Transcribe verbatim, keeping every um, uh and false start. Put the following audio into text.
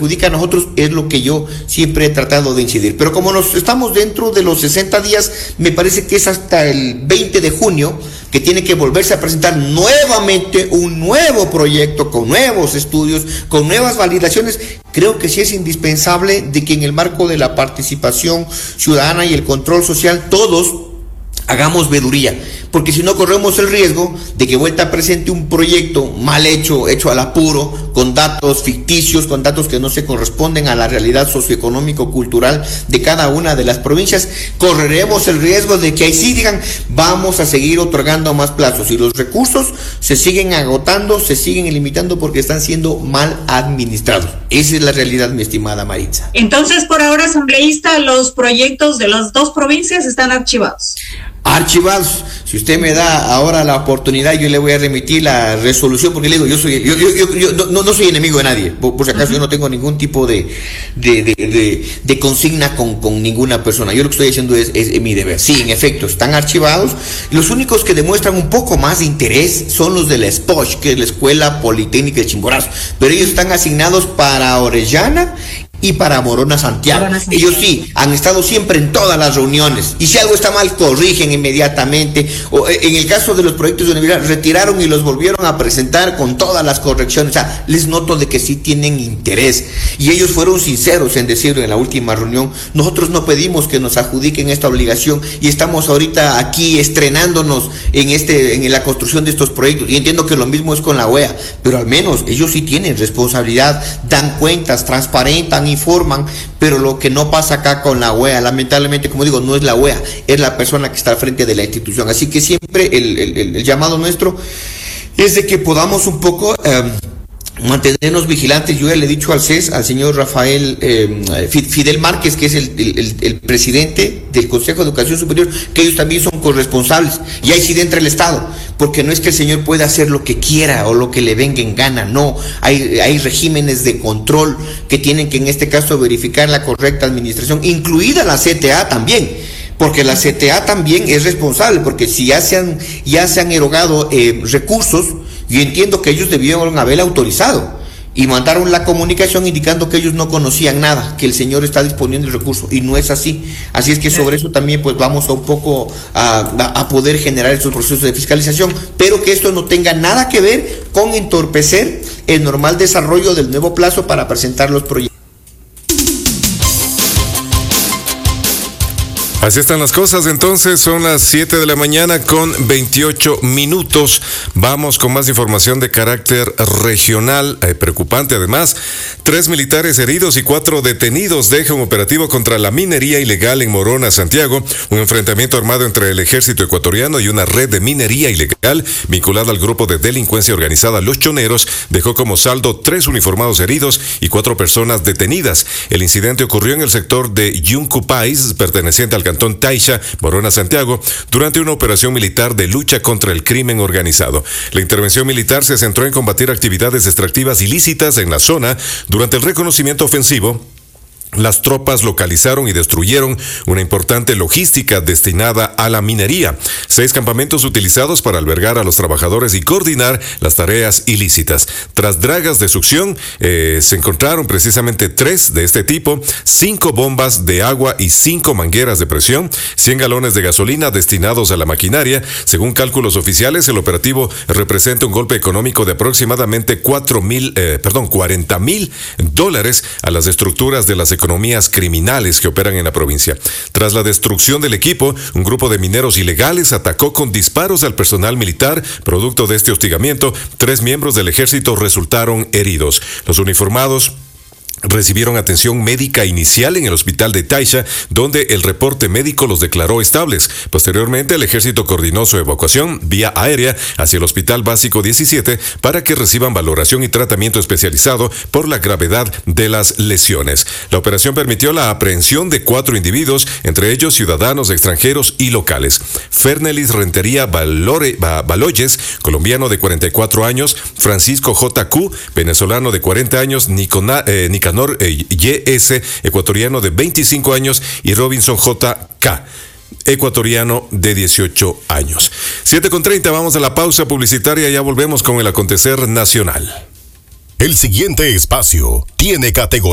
perjudica a nosotros, es lo que yo siempre he tratado de incidir. Pero como nos estamos dentro de los sesenta días, me parece que es hasta el veinte de junio que tiene que volverse a presentar nuevamente un nuevo proyecto con nuevos estudios, con nuevas validaciones. Creo que sí es indispensable de que en el marco de la participación ciudadana y el control social todos hagamos veeduría, porque si no corremos el riesgo de que vuelta presente un proyecto mal hecho, hecho al apuro, con datos ficticios, con datos que no se corresponden a la realidad socioeconómico-cultural de cada una de las provincias. Correremos el riesgo de que ahí sí digan, vamos a seguir otorgando más plazos, y los recursos se siguen agotando, se siguen limitando porque están siendo mal administrados. Esa es la realidad, mi estimada Maritza. Entonces, por ahora, asambleísta, los proyectos de las dos provincias están archivados. Archivados. Si usted me da ahora la oportunidad, yo le voy a remitir la resolución, porque le digo, yo soy, yo, yo, yo, yo no, no soy enemigo de nadie, por, por si acaso. Uh-huh. Yo no tengo ningún tipo de, de, de, de, de consigna con, con ninguna persona. Yo lo que estoy diciendo es, es, es mi deber. Sí, en efecto, están archivados. Los únicos que demuestran un poco más de interés son los de la SPOCH, que es la Escuela Politécnica de Chimborazo, pero ellos están asignados para Orellana y para Morona Santiago. Morona Santiago. Ellos sí han estado siempre en todas las reuniones, y si algo está mal corrigen inmediatamente. O en el caso de los proyectos de universidad, retiraron y los volvieron a presentar con todas las correcciones. O sea, les noto de que sí tienen interés, y ellos fueron sinceros en decirlo en la última reunión. Nosotros no pedimos que nos adjudiquen esta obligación, y estamos ahorita aquí estrenándonos en este en la construcción de estos proyectos, y entiendo que lo mismo es con la O E A, pero al menos ellos sí tienen responsabilidad, dan cuentas, transparentan, informan. Pero lo que no pasa acá con la O E A, lamentablemente, como digo, no es la O E A, es la persona que está al frente de la institución. Así que siempre el, el, el llamado nuestro es de que podamos un poco eh, mantenernos vigilantes. Yo ya le he dicho al C E S, al señor Rafael eh, Fidel Márquez, que es el, el, el presidente del Consejo de Educación Superior, que ellos también son corresponsables, y ahí sí entra el Estado, porque no es que el señor pueda hacer lo que quiera o lo que le venga en gana, no, hay, hay regímenes de control que tienen que en este caso verificar la correcta administración, incluida la C T A también, porque la C T A también es responsable, porque si ya se han, ya se han erogado eh, recursos, yo entiendo que ellos debieron haber autorizado, y mandaron la comunicación indicando que ellos no conocían nada, que el señor está disponiendo el recurso, y no es así. Así es que sobre eso también pues vamos a un poco a, a poder generar estos procesos de fiscalización, pero que esto no tenga nada que ver con entorpecer el normal desarrollo del nuevo plazo para presentar los proyectos. Así están las cosas. Entonces son las siete de la mañana con veintiocho minutos. Vamos con más información de carácter regional, eh, preocupante además. Tres militares heridos y cuatro detenidos deja un operativo contra la minería ilegal en Morona, Santiago. Un enfrentamiento armado entre el ejército ecuatoriano y una red de minería ilegal vinculada al grupo de delincuencia organizada Los Choneros dejó como saldo tres uniformados heridos y cuatro personas detenidas. El incidente ocurrió en el sector de Yuncupais, perteneciente al Cantón Taisha, Morona, Santiago, durante una operación militar de lucha contra el crimen organizado. La intervención militar se centró en combatir actividades extractivas ilícitas en la zona. Durante el reconocimiento ofensivo, las tropas localizaron y destruyeron una importante logística destinada a la minería. Seis campamentos utilizados para albergar a los trabajadores y coordinar las tareas ilícitas. Tras dragas de succión, eh, se encontraron precisamente tres de este tipo, cinco bombas de agua y cinco mangueras de presión, cien galones de gasolina destinados a la maquinaria. Según cálculos oficiales, el operativo representa un golpe económico de aproximadamente cuatro mil, eh, perdón, cuarenta mil dólares a las estructuras de las economías economías criminales que operan en la provincia. Tras la destrucción del equipo, un grupo de mineros ilegales atacó con disparos al personal militar. Producto de este hostigamiento, tres miembros del ejército resultaron heridos. Los uniformados recibieron atención médica inicial en el hospital de Taisha, donde el reporte médico los declaró estables. Posteriormente, el ejército coordinó su evacuación vía aérea hacia el Hospital Básico diecisiete para que reciban valoración y tratamiento especializado por la gravedad de las lesiones. La operación permitió la aprehensión de cuatro individuos, entre ellos ciudadanos extranjeros y locales. Fernelis Rentería Valore, Baloyes, colombiano de cuarenta y cuatro años, Francisco J Q, venezolano de cuarenta años, Nicona, eh, Nicanor Y S, ecuatoriano de veinticinco años, y Robinson J K, ecuatoriano de dieciocho años. siete con treinta, vamos a la pausa publicitaria, ya volvemos con el acontecer nacional. El siguiente espacio tiene categoría